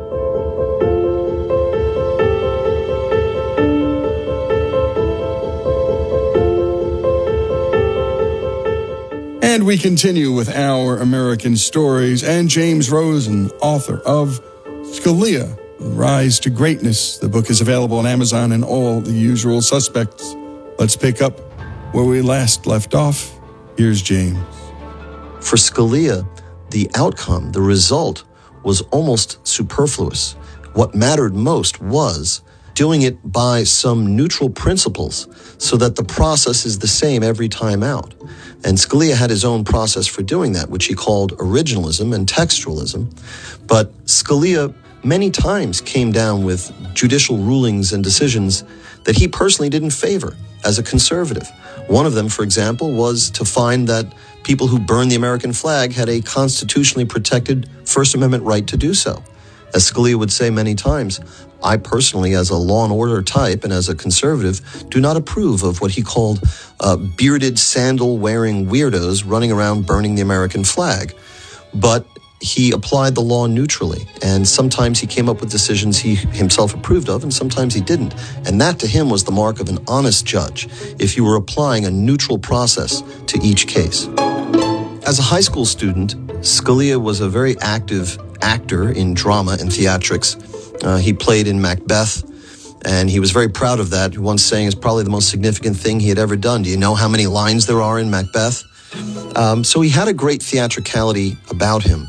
And we continue with our American stories. And James Rosen, author of Scalia, Rise to Greatness. The book is available on Amazon and all the usual suspects. Let's pick up where we last left off. Here's James. For Scalia, the outcome, the result, was almost superfluous. What mattered most was doing it by some neutral principles so that the process is the same every time out. And Scalia had his own process for doing that, which he called originalism and textualism. But Scalia many times came down with judicial rulings and decisions that he personally didn't favor as a conservative. One of them, for example, was to find that people who burned the American flag had a constitutionally protected First Amendment right to do so. As Scalia would say many times, I personally, as a law and order type and as a conservative, do not approve of what he called uh, bearded, sandal-wearing weirdos running around burning the American flag. But he applied the law neutrally, and sometimes he came up with decisions he himself approved of, and sometimes he didn't. And that to him was the mark of an honest judge, if you were applying a neutral process to each case. As a high school student, Scalia was a very active actor in drama and theatrics. Uh, he played in Macbeth, and he was very proud of that, once saying it's probably the most significant thing he had ever done. Do you know how many lines there are in Macbeth? Um, so he had a great theatricality about him.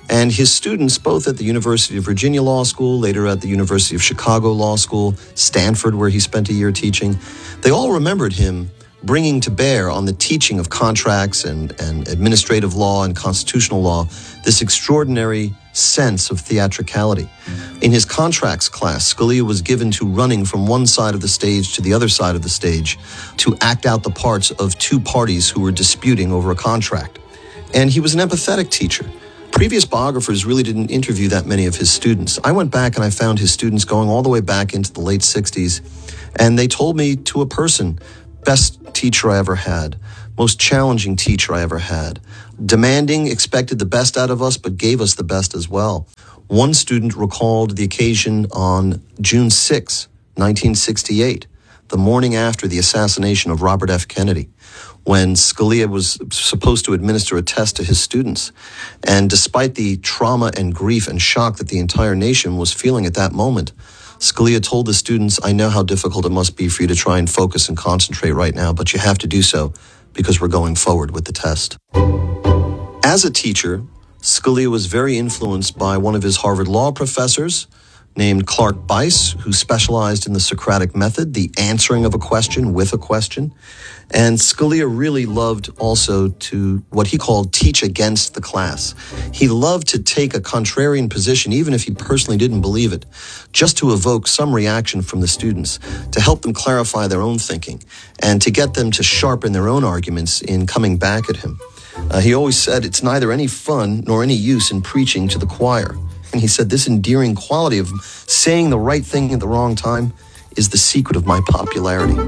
And his students, both at the University of Virginia Law School, later at the University of Chicago Law School, Stanford, where he spent a year teaching, they all remembered him bringing to bear on the teaching of contracts and, and administrative law and constitutional law this extraordinary sense of theatricality. In his contracts class, Scalia was given to running from one side of the stage to the other side of the stage to act out the parts of two parties who were disputing over a contract. And he was an empathetic teacher. Previous biographers really didn't interview that many of his students. I went back and I found his students going all the way back into the late sixties, and they told me to a person, best teacher I ever had, most challenging teacher I ever had, demanding, expected the best out of us, but gave us the best as well. One student recalled the occasion on June sixth, nineteen sixty-eight, the morning after the assassination of Robert F. Kennedy, when Scalia was supposed to administer a test to his students. And despite the trauma and grief and shock that the entire nation was feeling at that moment, Scalia told the students, I know how difficult it must be for you to try and focus and concentrate right now, but you have to do so because we're going forward with the test. As a teacher, Scalia was very influenced by one of his Harvard Law professors named Clark Bice, who specialized in the Socratic method, the answering of a question with a question. And Scalia really loved also to what he called teach against the class. He loved to take a contrarian position, even if he personally didn't believe it, just to evoke some reaction from the students, to help them clarify their own thinking, and to get them to sharpen their own arguments in coming back at him. Uh, he always said, it's neither any fun nor any use in preaching to the choir. And he said, this endearing quality of saying the right thing at the wrong time is the secret of my popularity.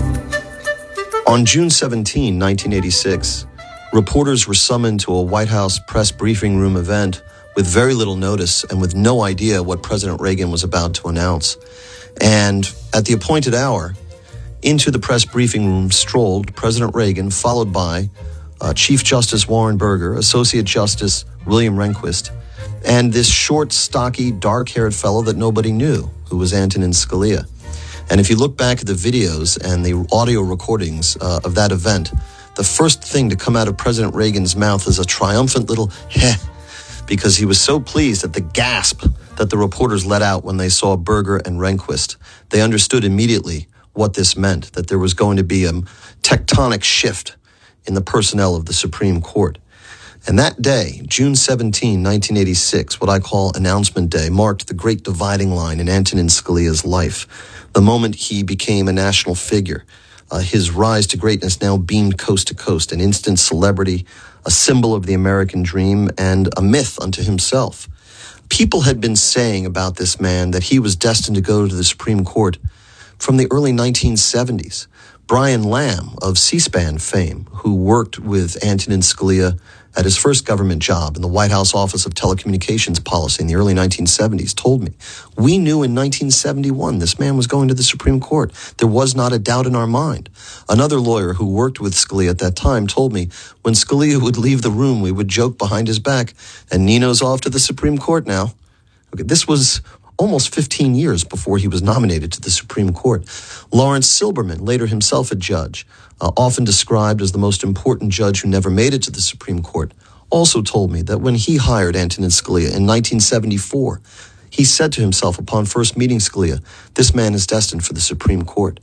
On June seventeenth, nineteen eighty-six, reporters were summoned to a White House press briefing room event with very little notice and with no idea what President Reagan was about to announce. And at the appointed hour, into the press briefing room strolled President Reagan, followed by uh, Chief Justice Warren Burger, Associate Justice William Rehnquist, and this short, stocky, dark-haired fellow that nobody knew, who was Antonin Scalia. And if you look back at the videos and the audio recordings uh, of that event, the first thing to come out of President Reagan's mouth is a triumphant little heh, because he was so pleased at the gasp that the reporters let out when they saw Burger and Rehnquist. They understood immediately what this meant, that there was going to be a tectonic shift in the personnel of the Supreme Court. And that day, June seventeenth, nineteen eighty-six, what I call Announcement Day, marked the great dividing line in Antonin Scalia's life. The moment he became a national figure, uh, his rise to greatness now beamed coast to coast, an instant celebrity, a symbol of the American dream, and a myth unto himself. People had been saying about this man that he was destined to go to the Supreme Court from the early nineteen seventies. Brian Lamb of C-SPAN fame, who worked with Antonin Scalia at his first government job in the White House Office of Telecommunications Policy in the early nineteen seventies, told me, we knew in nineteen seventy-one this man was going to the Supreme Court. There was not a doubt in our mind. Another lawyer who worked with Scalia at that time told me, when Scalia would leave the room, we would joke behind his back, and Nino's off to the Supreme Court now. Okay, this was almost fifteen years before he was nominated to the Supreme Court. Lawrence Silberman, later himself a judge, uh, often described as the most important judge who never made it to the Supreme Court, also told me that when he hired Antonin Scalia in nineteen seventy-four, he said to himself upon first meeting Scalia, this man is destined for the Supreme Court.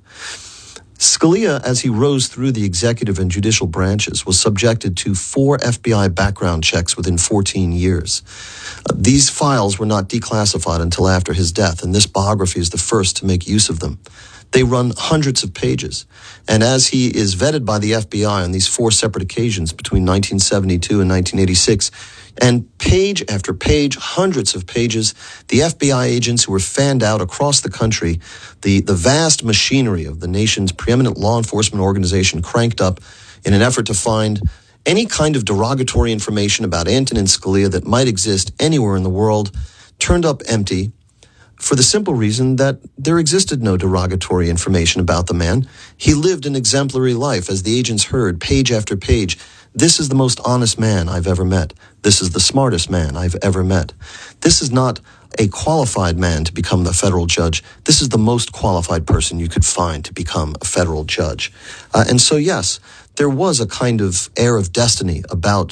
Scalia, as he rose through the executive and judicial branches, was subjected to four F B I background checks within fourteen years. Uh, these files were not declassified until after his death, and this biography is the first to make use of them. They run hundreds of pages, and as he is vetted by the F B I on these four separate occasions between nineteen seventy-two and nineteen eighty-six, and page after page, hundreds of pages, the F B I agents who were fanned out across the country, the, the vast machinery of the nation's preeminent law enforcement organization cranked up in an effort to find any kind of derogatory information about Antonin Scalia that might exist anywhere in the world, turned up empty, for the simple reason that there existed no derogatory information about the man. He lived an exemplary life, as the agents heard, page after page. This is the most honest man I've ever met. This is the smartest man I've ever met. This is not a qualified man to become the federal judge. This is the most qualified person you could find to become a federal judge. Uh, and so, yes, there was a kind of air of destiny about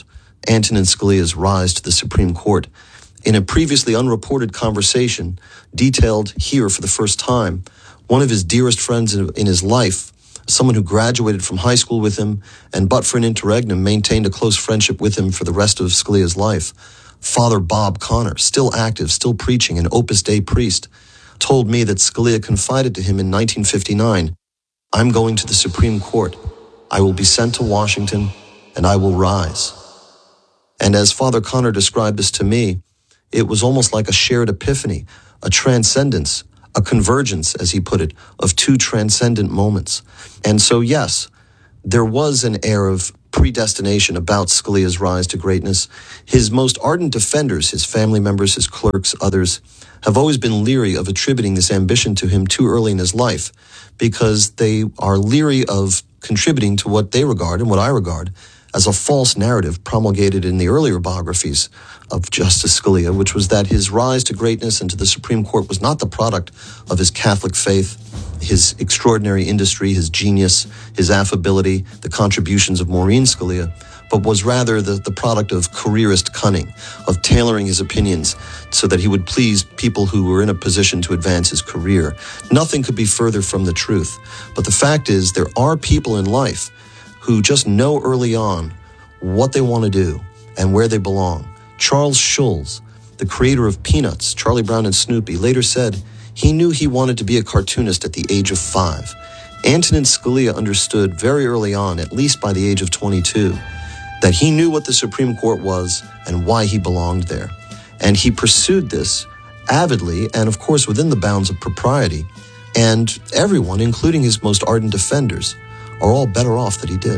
Antonin Scalia's rise to the Supreme Court. In a previously unreported conversation, detailed here for the first time, one of his dearest friends in, in his life, someone who graduated from high school with him and but for an interregnum maintained a close friendship with him for the rest of Scalia's life, Father Bob Connor, still active, still preaching, an Opus Dei priest, told me that Scalia confided to him in nineteen fifty-nine, "I'm going to the Supreme Court. I will be sent to Washington, and I will rise." And as Father Connor described this to me, it was almost like a shared epiphany, a transcendence, a convergence, as he put it, of two transcendent moments. And so, yes, there was an air of predestination about Scalia's rise to greatness. His most ardent defenders, his family members, his clerks, others, have always been leery of attributing this ambition to him too early in his life, because they are leery of contributing to what they regard and what I regard as a false narrative promulgated in the earlier biographies of Justice Scalia, which was that his rise to greatness and to the Supreme Court was not the product of his Catholic faith, his extraordinary industry, his genius, his affability, the contributions of Maureen Scalia, but was rather the, the product of careerist cunning, of tailoring his opinions so that he would please people who were in a position to advance his career. Nothing could be further from the truth. But the fact is, there are people in life who just know early on what they want to do and where they belong. Charles Schulz, the creator of Peanuts, Charlie Brown and Snoopy, later said he knew he wanted to be a cartoonist at the age of five. Antonin Scalia understood very early on, at least by the age of twenty-two, that he knew what the Supreme Court was and why he belonged there. And he pursued this avidly and, of course, within the bounds of propriety. And everyone, including his most ardent defenders, are all better off that he did.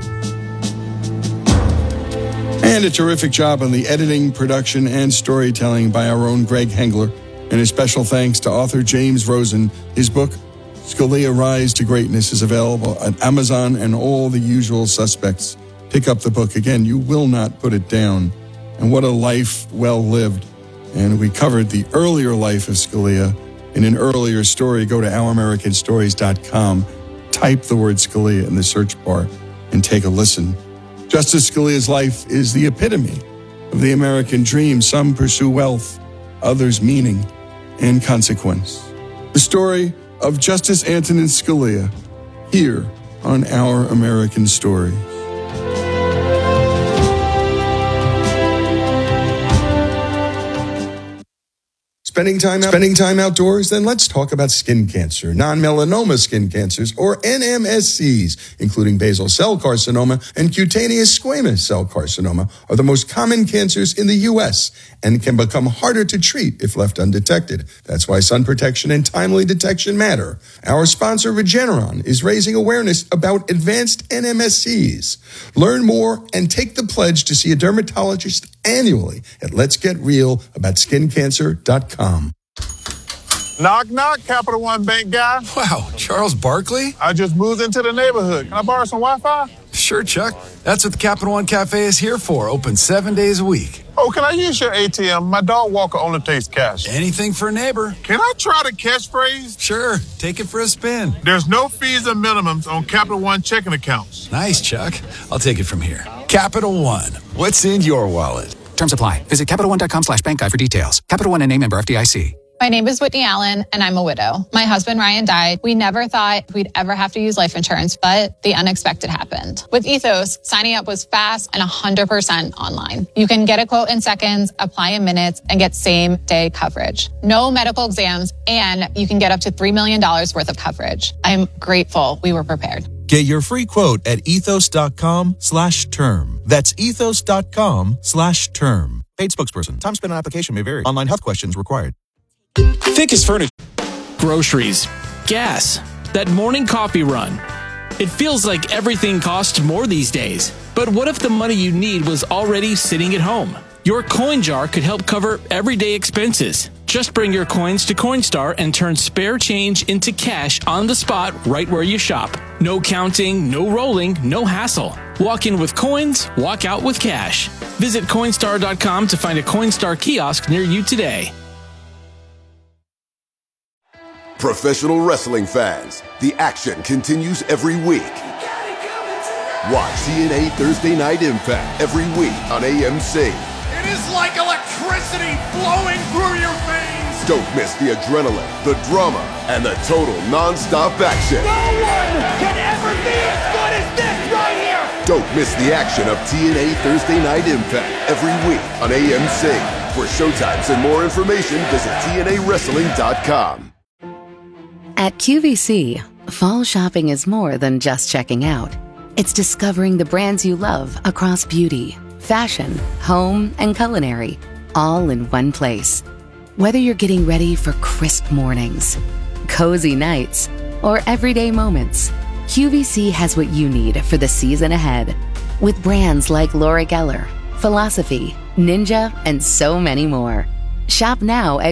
And a terrific job on the editing, production, and storytelling by our own Greg Hengler. And a special thanks to author James Rosen. His book, Scalia Rise to Greatness, is available at Amazon and all the usual suspects. Pick up the book. Again, you will not put it down. And what a life well lived. And we covered the earlier life of Scalia in an earlier story. Go to our american stories dot com. Type the word Scalia in the search bar and take a listen. Justice Scalia's life is the epitome of the American dream. Some pursue wealth, others meaning and consequence. The story of Justice Antonin Scalia, here on Our American Stories. Spending time, out, spending time outdoors? Then let's talk about skin cancer. Non-melanoma skin cancers, or N M S Cs, including basal cell carcinoma and cutaneous squamous cell carcinoma, are the most common cancers in the U S and can become harder to treat if left undetected. That's why sun protection and timely detection matter. Our sponsor, Regeneron, is raising awareness about advanced N M S Cs. Learn more and take the pledge to see a dermatologist annually at lets get real about skin cancer dot com. Knock, knock, Capital One Bank guy. Wow, Charles Barkley? I just moved into the neighborhood. Can I borrow some Wi-Fi? Sure, Chuck. That's what the Capital One Cafe is here for, open seven days a week. Oh, can I use your A T M? My dog walker only takes cash. Anything for a neighbor. Can I try the catchphrase? Sure, take it for a spin. There's no fees and minimums on Capital One checking accounts. Nice, Chuck. I'll take it from here. Capital One, what's in your wallet? Terms apply. Visit Capital One dot com slash bank guide for details. Capital One and name member F D I C. My name is Whitney Allen, and I'm a widow. My husband, Ryan, died. We never thought we'd ever have to use life insurance, but the unexpected happened. With Ethos, signing up was fast and one hundred percent online. You can get a quote in seconds, apply in minutes, and get same-day coverage. No medical exams, and you can get up to three million dollars worth of coverage. I'm grateful we were prepared. Get your free quote at ethos dot com slash term. That's ethos dot com slash term. Paid spokesperson. Time spent on application may vary. Online health questions required. Thickest furniture. Groceries. Gas. That morning coffee run. It feels like everything costs more these days. But what if the money you need was already sitting at home? Your coin jar could help cover everyday expenses. Just bring your coins to Coinstar and turn spare change into cash on the spot right where you shop. No counting, no rolling, no hassle. Walk in with coins, walk out with cash. Visit Coinstar dot com to find a Coinstar kiosk near you today. Professional wrestling fans, the action continues every week. Watch T N A Thursday Night Impact every week on A M C. It is like electricity flowing through your veins. Don't miss the adrenaline, the drama, and the total non-stop action. No one can ever be as good as this right here. Don't miss the action of T N A Thursday Night Impact every week on A M C. For showtimes and more information, visit T N A wrestling dot com. At Q V C, fall shopping is more than just checking out. It's discovering the brands you love across beauty, fashion, home, and culinary, all in one place. Whether you're getting ready for crisp mornings, cozy nights, or everyday moments, Q V C has what you need for the season ahead. With brands like Laura Geller, Philosophy, Ninja, and so many more. Shop now at